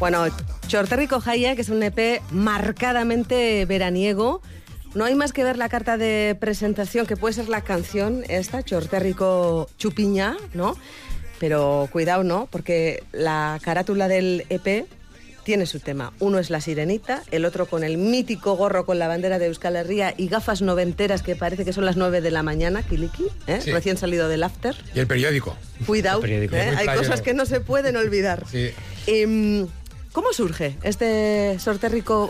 Bueno, Txorterriko Jaia, que es un EP marcadamente veraniego. No hay más que ver la carta de presentación, que puede ser la canción esta, Txorterriko Chupiña, ¿no? Pero cuidado, ¿no? Porque la carátula del EP tiene su tema. Uno es la sirenita, el otro con el mítico gorro con la bandera de Euskal Herria y gafas noventeras que parece que son las 9 de la mañana, Kiliki, Sí. recién salido del after. Y el periódico. Cuidado, periódico. hay cosas que no se pueden olvidar. Sí. ¿Cómo surge este Txorterriko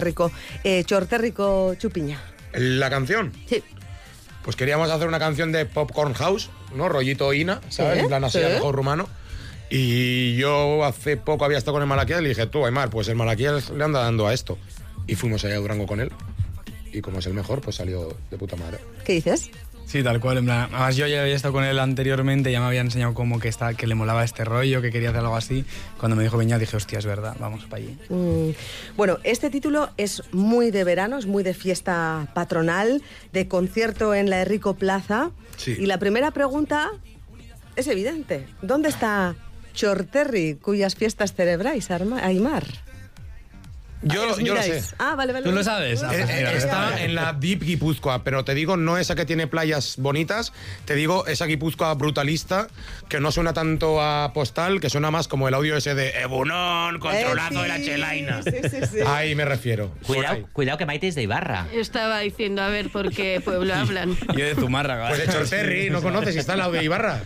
Chupiña? ¿La canción? Sí. Pues queríamos hacer una canción de Popcorn House, ¿no? Rollito Ina, ¿sabes? Sí, En plan así, sí. a lo mejor rumano. Y yo hace poco había estado con el Malaquias y le dije, tú, Aymar, pues el Malaquias le anda dando a esto. Y fuimos allá a Durango con él. Y como es el mejor, pues salió de puta madre. ¿Qué dices? Sí, tal cual. En plan, además yo ya había estado con él anteriormente, ya me había enseñado como que le molaba este rollo, que quería hacer algo así. Cuando me dijo Beñat dije, hostia, es verdad, vamos para allí. Bueno, este título es muy de verano, es muy de fiesta patronal, de concierto en la Herrico Plaza. Sí. Y la primera pregunta es evidente. ¿Dónde está Txorterri, cuyas fiestas celebráis, Aymar? Yo lo sé. Ah, vale. ¿Tú lo sabes? Está en la Deep Guipúzcoa, pero te digo, no esa que tiene playas bonitas, te digo esa Guipúzcoa brutalista, que no suena tanto a postal, que suena más como el audio ese de Ebunón, controlazo de la chelaina. Sí. Ahí me refiero. Cuidado que Maite es de Ibarra. Estaba diciendo a ver por qué pueblo hablan. Yo de Zumárraga. Pues de Txorterri, ¿no conoces? Si está al lado de Ibarra.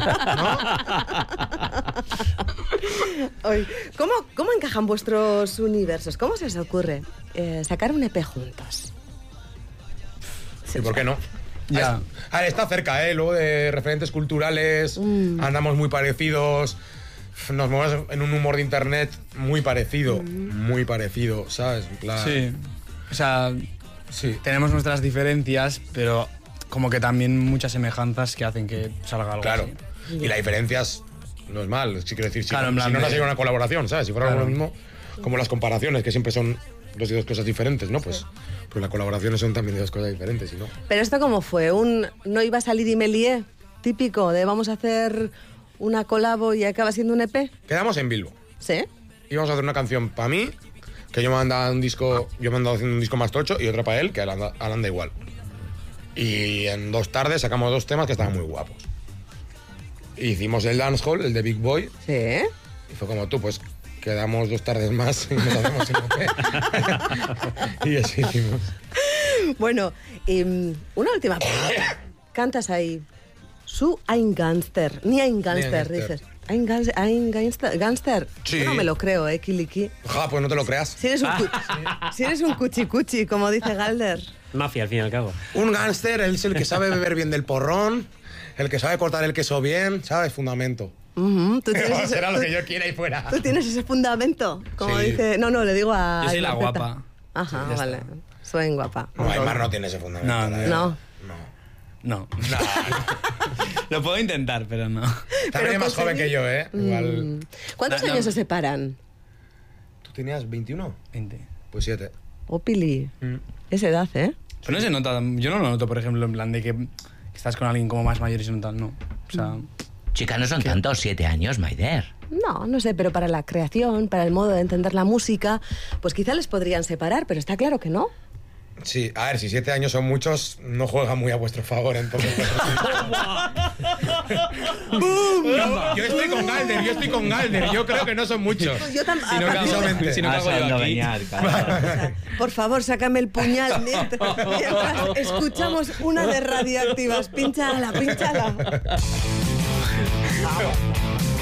Oye, ¿cómo encajan vuestros universos? ¿Cómo se os ocurre sacar un EP juntos? ¿Y por qué no? Ya. A ver, está cerca, ¿eh? Luego de referentes culturales, andamos muy parecidos, nos movemos en un humor de internet muy parecido, ¿sabes? En plan, Sí. O sea, sí. tenemos nuestras diferencias, pero como que también muchas semejanzas que hacen que salga algo Claro. así. Y la diferencia no es mal, sí quiero decir, Claro, en plan si no de- sería una colaboración, ¿sabes? Si fuera Claro. lo mismo, como las comparaciones, que siempre son dos cosas diferentes, ¿no? Pues las colaboraciones son también dos cosas diferentes, ¿sí, no? ¿Pero esto cómo fue? ¿No iba a salir y me lié? Típico de vamos a hacer una colabo y acaba siendo un EP. Quedamos en Bilbo. ¿Sí? Íbamos a hacer una canción para mí, que yo me andaba haciendo un disco más tocho, y otra para él, que a él anda igual. Y en 2 tardes sacamos 2 temas que estaban muy guapos. Hicimos el dancehall, el de Big Boy, Sí. y fue como tú, pues quedamos 2 tardes más y nos hacemos un EP. Y así hicimos. Bueno, una última pregunta. Cantas ahí. Su ein Gangster. Ni ein Gangster, Gangster. dices. Ein Gangster. Sí. Yo no me lo creo, Kiliki. Ja, pues no te lo creas. Si eres un cuchi, como dice Galder. Mafia, al fin y al cabo. Un gángster es el que sabe beber bien del porrón, el que sabe cortar el queso bien, ¿sabes? Fundamento. Tú tienes Será lo que yo quiera y fuera. Tú tienes ese fundamento, como Sí. dice... No, le digo a... Yo soy la Marceta. guapa. Ajá, Ya vale. está. Soy guapa. No, Aymar no tiene ese fundamento. No, la verdad. No. No. Lo puedo intentar, pero no. También es más joven que yo, ¿eh? Igual. ¿Cuántos No. años se separan? ¿Tú tenías 21? 20. Pues 7. Oh, Pili. Esa edad, ¿eh? Pero no se nota, yo no lo noto, por ejemplo, en plan de que estás con alguien como más mayor y se nota, no. O sea, Chica, no son tantos, 7 años, Maider. No sé, pero para la creación, para el modo de entender la música, pues quizá les podrían separar, pero está claro que no. Sí, a ver, si 7 años son muchos, no juega muy a vuestro favor, entonces. Yo estoy con Galder, yo creo que no son muchos. Yo también. si no cago, si no cago yo aquí. Por favor, sácame el puñal mientras escuchamos una de Radioactivas. Pínchala.